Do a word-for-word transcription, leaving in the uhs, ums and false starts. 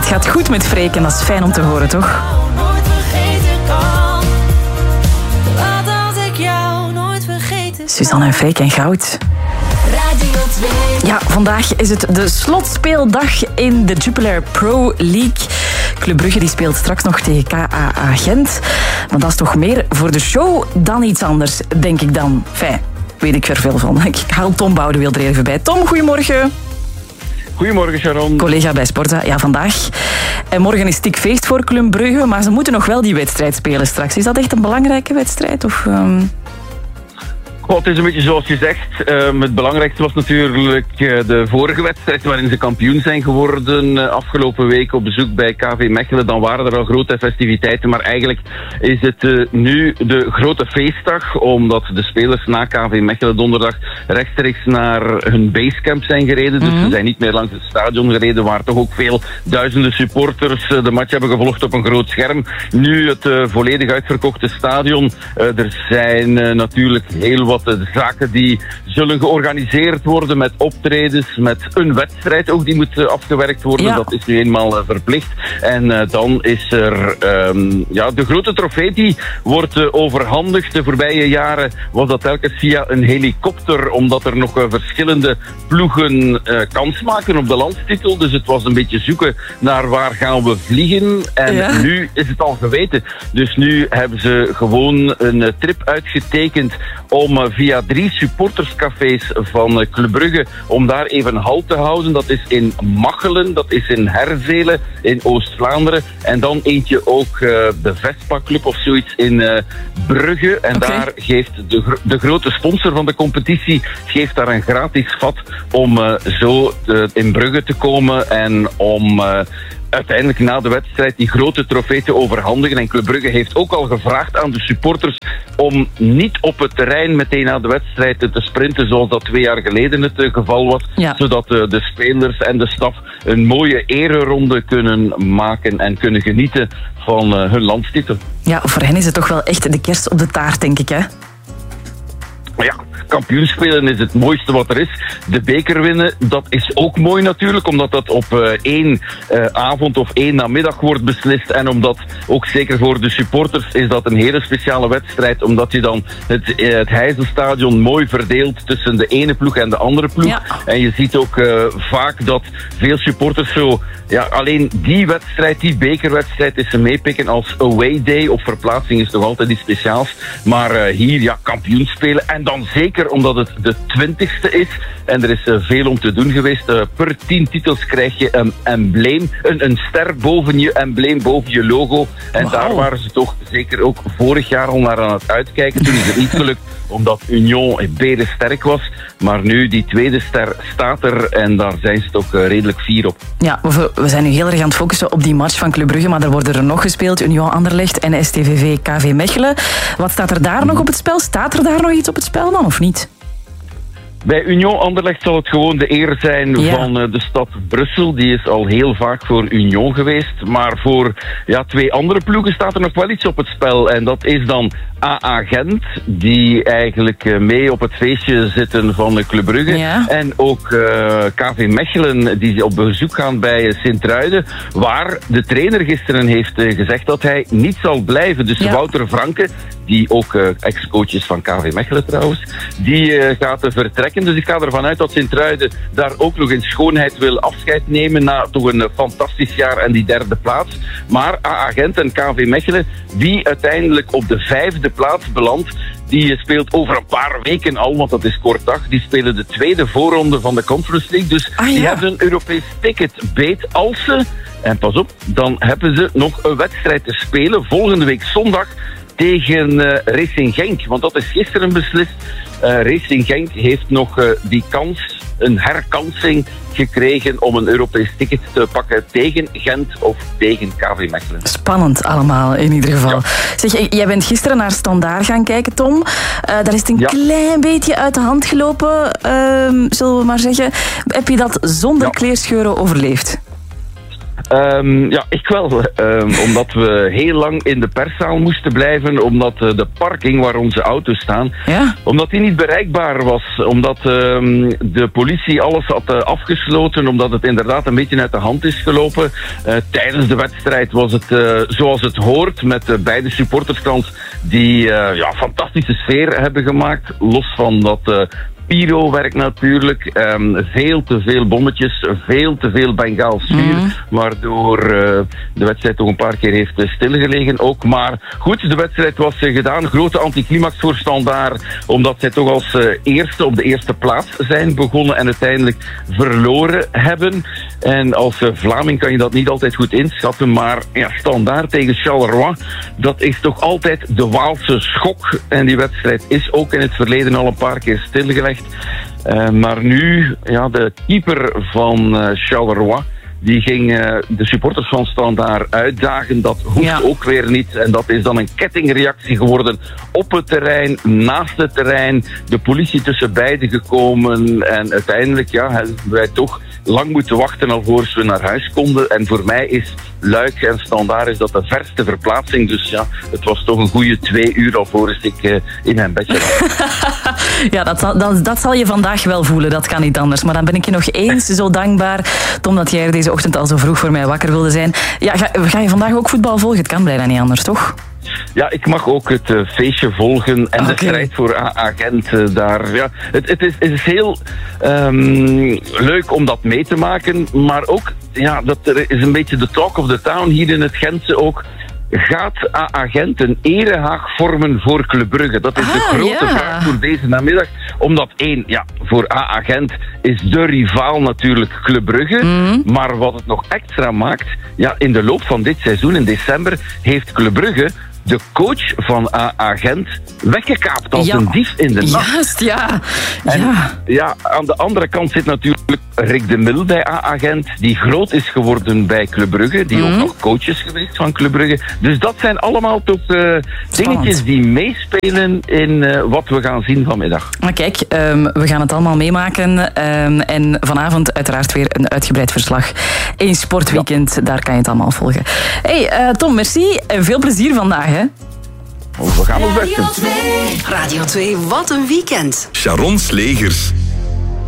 het gaat goed met Freek en dat is fijn om te horen, toch? Nooit vergeten kan. Wat als ik jou nooit vergeten. Suzanne en Freek en goud. Radio twee. Ja, vandaag is het de slotspeeldag in de Jupiler Pro League. Club Brugge die speelt straks nog tegen K A A Gent. Maar dat is toch meer voor de show dan iets anders, denk ik dan. Fijn, weet ik er veel van. Ik haal Tom Boudewil er even bij. Tom, goedemorgen. Goedemorgen, Sharon. Collega bij Sporza. Ja, vandaag. En morgen is stikfeest voor Club Brugge, maar ze moeten nog wel die wedstrijd spelen straks. Is dat echt een belangrijke wedstrijd? Of... Um... Oh, het is een beetje zoals je zegt. Um, het belangrijkste was natuurlijk uh, de vorige wedstrijd waarin ze kampioen zijn geworden uh, afgelopen week op bezoek bij K V Mechelen. Dan waren er al grote festiviteiten, maar eigenlijk is het uh, nu de grote feestdag, omdat de spelers na K V Mechelen donderdag rechtstreeks naar hun basecamp zijn gereden. Dus mm-hmm. ze zijn niet meer langs het stadion gereden, waar toch ook veel duizenden supporters uh, de match hebben gevolgd op een groot scherm. Nu het uh, volledig uitverkochte stadion. Uh, er zijn uh, natuurlijk heel wat de zaken die zullen georganiseerd worden met optredens, met een wedstrijd ook die moet uh, afgewerkt worden. Ja. Dat is nu eenmaal uh, verplicht. En uh, dan is er um, ja, de grote trofee die wordt uh, overhandigd. De voorbije jaren was dat telkens via een helikopter, omdat er nog uh, verschillende ploegen uh, kans maken op de landstitel. Dus het was een beetje zoeken naar waar gaan we vliegen. En ja. nu is het al geweten. Dus nu hebben ze gewoon een uh, trip uitgetekend om uh, via drie supporterscafés van uh, Club Brugge om daar even halt te houden. Dat is in Machelen, dat is in Herzelen, in Oost-Vlaanderen. En dan eentje ook uh, de Vespa Club of zoiets in uh, Brugge. En okay. daar geeft de, gro- de grote sponsor van de competitie geeft daar een gratis vat om uh, zo uh, in Brugge te komen en om... Uh, uiteindelijk na de wedstrijd die grote trofee te overhandigen. En Club Brugge heeft ook al gevraagd aan de supporters om niet op het terrein meteen na de wedstrijd te sprinten zoals dat twee jaar geleden het geval was. Ja. Zodat de, de spelers en de staf een mooie ereronde kunnen maken en kunnen genieten van uh, hun landstitel. Ja, voor hen is het toch wel echt de kerst op de taart, denk ik, hè? Ja, kampioenspelen is het mooiste wat er is. De beker winnen, dat is ook mooi natuurlijk, omdat dat op uh, één uh, avond of één namiddag wordt beslist. En omdat, ook zeker voor de supporters, is dat een hele speciale wedstrijd. Omdat je dan het, uh, het Heizelstadion mooi verdeelt tussen de ene ploeg en de andere ploeg. Ja. En je ziet ook uh, vaak dat veel supporters zo... Ja, alleen die wedstrijd, die bekerwedstrijd, is ze meepikken als away day. Of verplaatsing is toch altijd iets speciaals. Maar uh, hier, ja, kampioen spelen. En dan zeker omdat het de twintigste is. En er is uh, veel om te doen geweest. Uh, per tien titels krijg je een embleem. Een, een ster boven je embleem, boven je logo. En wow. daar waren ze toch zeker ook vorig jaar al naar aan het uitkijken. Toen is het niet gelukt, omdat Union beren sterk was. Maar nu, die tweede ster staat er. En daar zijn ze toch uh, redelijk fier op. Ja, we, we zijn nu heel erg aan het focussen op die match van Club Brugge. Maar er worden er nog gespeeld. Union Anderlecht en S T V V K V Mechelen. Wat staat er daar nog op het spel? Staat er daar nog iets op het spel dan, of niet? Bij Union Anderlecht zal het gewoon de eer zijn ja. van uh, de stad Brussel. Die is al heel vaak voor Union geweest. Maar voor ja, twee andere ploegen staat er nog wel iets op het spel. En dat is dan A A Gent, die eigenlijk uh, mee op het feestje zitten van uh, Club Brugge. Ja. En ook uh, K V Mechelen, die op bezoek gaan bij uh, Sint-Truiden. Waar de trainer gisteren heeft uh, gezegd dat hij niet zal blijven. Dus ja. Wouter Franke, die ook uh, ex-coach is van K V Mechelen trouwens, die uh, gaat uh, vertrekken. Dus ik ga ervan uit dat Sint-Truiden daar ook nog in schoonheid wil afscheid nemen na toch een uh, fantastisch jaar en die derde plaats. Maar A A Gent en K V Mechelen, wie uiteindelijk op de vijfde plaats belandt, die speelt over een paar weken al, want dat is kort dag. Die spelen de tweede voorronde van de Conference League. Dus ah, ja. die hebben een Europees ticket beet als ze, en pas op, dan hebben ze nog een wedstrijd te spelen volgende week zondag tegen uh, Racing Genk. Want dat is gisteren beslist. Uh, Racing Genk heeft nog uh, die kans, een herkansing gekregen om een Europees ticket te pakken tegen Gent of tegen K V Mechelen. Spannend allemaal, in ieder geval. Ja. Zeg, jij bent gisteren naar Standaard gaan kijken, Tom. Uh, daar is het een ja. klein beetje uit de hand gelopen, uh, zullen we maar zeggen. Heb je dat zonder ja. kleerscheuren overleefd? Um, ja, ik wel. Um, omdat we heel lang in de perszaal moesten blijven. Omdat uh, de parking waar onze auto's staan, Ja. omdat die niet bereikbaar was. Omdat um, de politie alles had uh, afgesloten. Omdat het inderdaad een beetje uit de hand is gelopen. Uh, tijdens de wedstrijd was het uh, zoals het hoort. Met uh, beide supporterskants die uh, ja, fantastische sfeer hebben gemaakt. Los van dat... Uh, Pyro-werk natuurlijk, um, veel te veel bommetjes, veel te veel Bengaals vuur, mm. waardoor uh, de wedstrijd toch een paar keer heeft uh, stilgelegen ook. Maar goed, de wedstrijd was uh, gedaan, grote anticlimax voor Standaard, omdat zij toch als uh, eerste op de eerste plaats zijn begonnen en uiteindelijk verloren hebben. En als uh, Vlaming kan je dat niet altijd goed inschatten, maar ja, Standaard tegen Charleroi, dat is toch altijd de Waalse schok. En die wedstrijd is ook in het verleden al een paar keer stilgelegd. Uh, maar nu, ja, de keeper van uh, Charleroi, die ging uh, de supporters van Standaard uitdagen. Dat hoeft ja. ook weer niet. En dat is dan een kettingreactie geworden op het terrein, naast het terrein. De politie tussen beiden gekomen. En uiteindelijk ja, hebben wij toch lang moeten wachten alvorens we naar huis konden. En voor mij is Luik en Standaard is dat de verste verplaatsing. Dus ja, het was toch een goede twee uur alvorens ik uh, in mijn bedje lag. Ja, dat, dat, dat zal je vandaag wel voelen. Dat kan niet anders. Maar dan ben ik je nog eens zo dankbaar, Tom, dat jij er deze ochtend al zo vroeg voor mij wakker wilde zijn. Ja, ga, ga je vandaag ook voetbal volgen? Het kan bijna niet anders, toch? Ja, ik mag ook het uh, feestje volgen en okay. de strijd voor A A Gent uh, daar. Ja, het, het, is, het is heel um, leuk om dat mee te maken, maar ook, ja, dat er is een beetje de talk of the town hier in het Gentse ook. Gaat A A Gent een erehaag vormen voor Club Brugge? Dat is ah, de grote ja. vraag voor deze namiddag. Omdat één, ja, voor A A Gent is de rivaal natuurlijk Club Brugge. Mm. Maar wat het nog extra maakt, ja, in de loop van dit seizoen, in december, heeft Club Brugge de coach van A A Gent weggekaapt als ja. een dief in de nacht. Juist, ja. En, ja. ja. Aan de andere kant zit natuurlijk Rick de Mil bij A A Gent, die groot is geworden bij Club Brugge, die mm. ook nog coach is geweest van Club Brugge. Dus dat zijn allemaal toch uh, dingetjes die meespelen in uh, wat we gaan zien vanmiddag. Maar kijk, um, we gaan het allemaal meemaken. Um, en vanavond uiteraard weer een uitgebreid verslag. Eén sportweekend, ja. daar kan je het allemaal volgen. Hey, uh, Tom, merci. Veel plezier vandaag. Hè? We gaan ons best doen. Radio twee, wat een weekend. Sharon Slegers.